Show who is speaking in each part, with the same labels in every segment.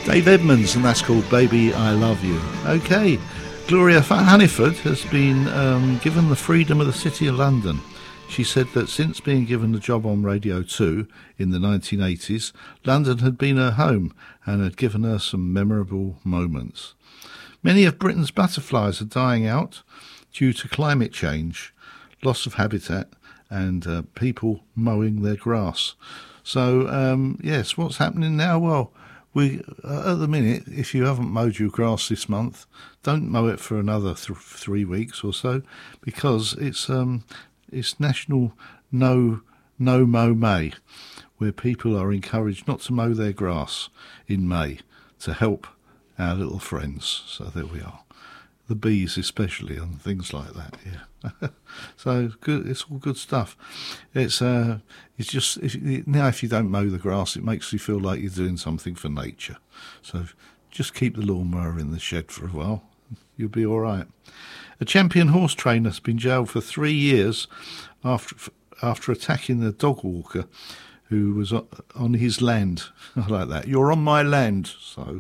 Speaker 1: Dave Edmunds, and that's called Baby I Love You. Okay, Gloria Hunniford has been given the freedom of the City of London. She said that since being given the job on Radio 2 in the 1980s, London had been her home and had given her some memorable moments. Many of Britain's butterflies are dying out due to climate change, loss of habitat, and people mowing their grass. So, yes, what's happening now? Well, we at the minute, if you haven't mowed your grass this month, don't mow it for another 3 weeks or so, because it's National No Mow May, where people are encouraged not to mow their grass in May to help our little friends. So there we are. The bees especially and things like that, yeah. So good, it's all good stuff. It's just now if you don't mow the grass, it makes you feel like you're doing something for nature. So just keep the lawnmower in the shed for a while. You'll be all right. A champion horse trainer has been jailed for 3 years after attacking a dog walker who was on his land. I like that. You're on my land, so.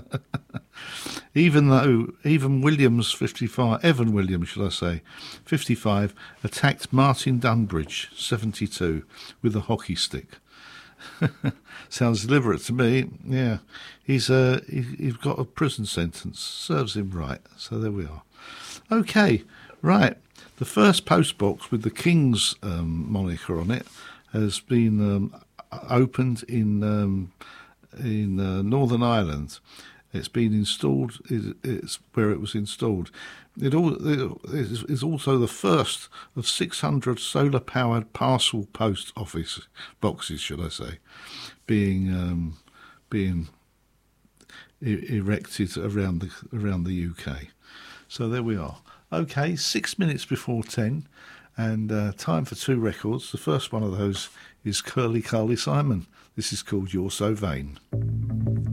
Speaker 1: Evan Williams, 55, 55, attacked Martin Dunbridge, 72, with a hockey stick. Sounds deliberate to me. Yeah, he's got a prison sentence. Serves him right. So there we are. Okay, right. The first postbox with the King's moniker on it has been opened in Northern Ireland. It's been installed. It's where it was installed. It is also the first of 600 solar-powered parcel post office boxes, should I say, being erected around the UK. So there we are. Okay, 6 minutes before 10, and time for two records. The first one of those is Curly Carly Simon. This is called You're So Vain.